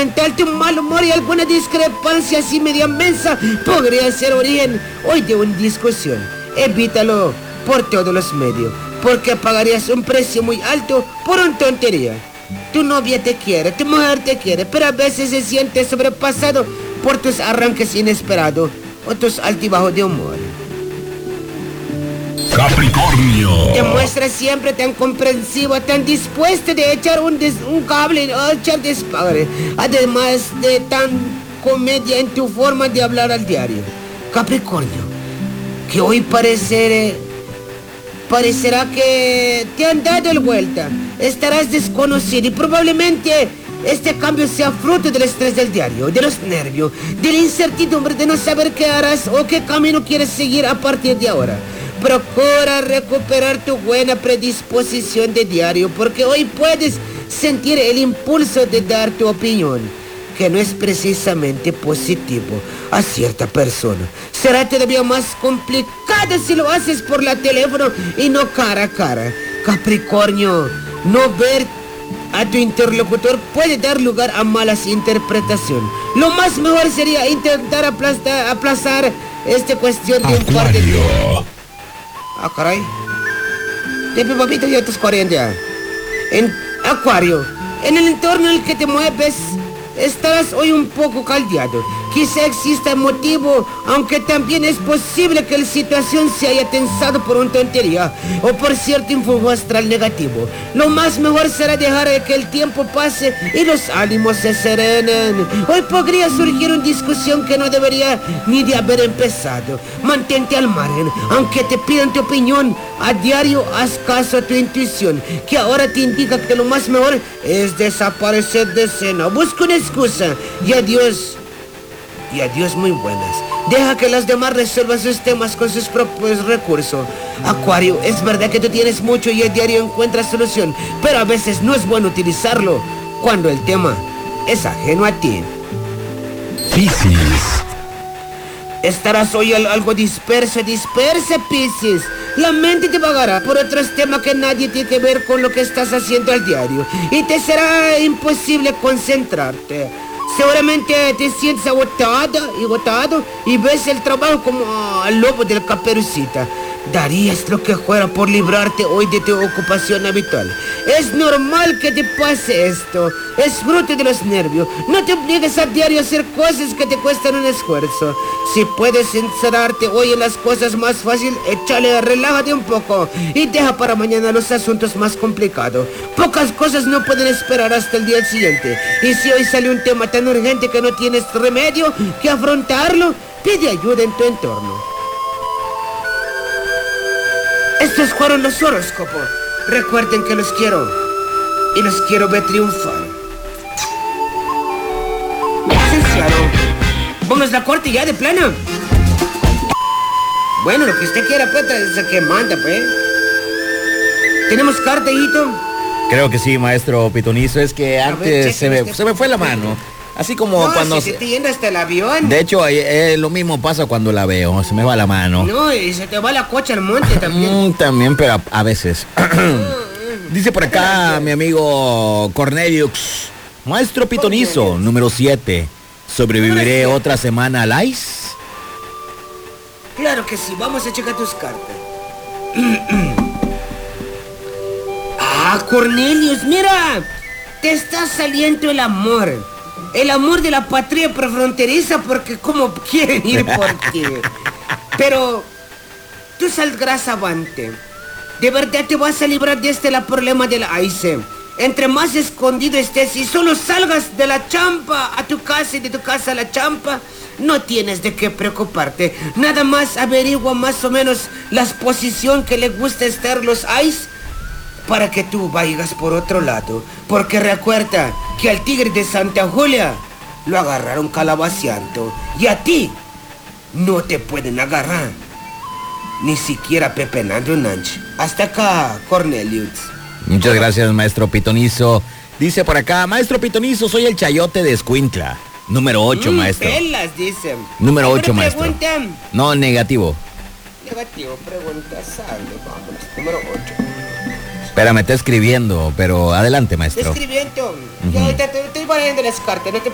temperamental, tu mal humor y alguna discrepancia así media mensa podría ser origen hoy de una discusión. Evítalo por todos los medios, porque pagarías un precio muy alto por una tontería. Tu novia te quiere, tu mujer te quiere, pero a veces se siente sobrepasado por tus arranques inesperados o tus altibajos de humor. Capricornio. Te muestras siempre tan comprensivo, tan dispuesto de echar un cable o echar despadre, además de tan comedia en tu forma de hablar al diario. Capricornio, que hoy parecerá que te han dado la vuelta. Estarás desconocido y probablemente este cambio sea fruto del estrés del diario, de los nervios, de la incertidumbre de no saber qué harás o qué camino quieres seguir a partir de ahora. Procura recuperar tu buena predisposición de diario, porque hoy puedes sentir el impulso de dar tu opinión, que no es precisamente positivo a cierta persona. Será todavía más complicado si lo haces por la teléfono y no cara a cara. Capricornio, no ver a tu interlocutor puede dar lugar a malas interpretaciones. Lo más mejor sería intentar aplazar esta cuestión de un par de días. Ah, caray. Pepe Papito, ya estás corriendo ya. En Acuario, en el entorno en el que te mueves, estarás hoy un poco caldeado. Quizá exista motivo, aunque también es posible que la situación se haya tensado por una tontería o por cierto influjo astral negativo. Lo más mejor será dejar que el tiempo pase y los ánimos se serenen. Hoy podría surgir una discusión que no debería ni de haber empezado. Mantente al margen, aunque te pidan tu opinión. A diario haz caso a tu intuición, que ahora te indica que lo más mejor es desaparecer de escena. Busca una excusa y adiós muy buenas. Deja que los demás resuelvan sus temas con sus propios recursos. Acuario, es verdad que tú tienes mucho y el diario encuentra solución, pero a veces no es bueno utilizarlo cuando el tema es ajeno a ti. Piscis. Estarás hoy algo dispersa, Piscis. La mente te vagará por otros temas que nadie tiene que ver con lo que estás haciendo al diario y te será imposible concentrarte. Seguramente te sientes agotado y ves el trabajo como al lobo del Caperucita. Darías lo que fuera por librarte hoy de tu ocupación habitual. Es normal que te pase esto. Es fruto de los nervios. No te obligues a diario a hacer cosas que te cuestan un esfuerzo. Si puedes encerrarte hoy en las cosas más fáciles, relájate un poco y deja para mañana los asuntos más complicados. Pocas cosas no pueden esperar hasta el día siguiente. Y si hoy sale un tema tan urgente que no tienes remedio que afrontarlo, pide ayuda en tu entorno. Estos fueron los horóscopos. Recuerden que los quiero y los quiero ver triunfar. Licenciado, vamos la corte ya de plano. Bueno, lo que usted quiera, pues, es el que manda, pues. ¿Tenemos carta, hijito? Creo que sí, maestro Pitonizo. Es que antes se me fue la mano. Así como cuando se te yendo hasta el avión. De hecho, lo mismo pasa cuando la veo. Se me va la mano. No, y se te va la cocha al monte también. También, pero a veces. Dice por acá mi amigo Cornelius. Maestro Pitonizo, número 7. ¿Sobreviviré otra semana al ICE? Claro que sí, vamos a checar tus cartas. Cornelius, mira. Te está saliendo el amor. El amor de la patria prefronteriza, porque como quieren ir por ti. Pero tú saldrás avante. De verdad te vas a librar de la problema del ICE. Entre más escondido estés y solo salgas de la champa a tu casa y de tu casa a la champa, no tienes de qué preocuparte. Nada más averigua más o menos la posición que le gusta estar los ICE para que tú vayas por otro lado. Porque recuerda que al tigre de Santa Julia lo agarraron calabaceando y a ti no te pueden agarrar, ni siquiera pepenando un ancho. Hasta acá, Cornelius. Muchas gracias, maestro Pitonizo. Dice por acá, maestro Pitonizo, soy el chayote de Escuintla. Número 8, maestro. Pelas, dicen. Número 8, maestro. Preguntan. No, negativo. Negativo, pregunta, sale, vámonos. Número 8. Espera, me está escribiendo, pero adelante, maestro. Escribiendo. Yo ahorita te estoy poniendo las cartas, no te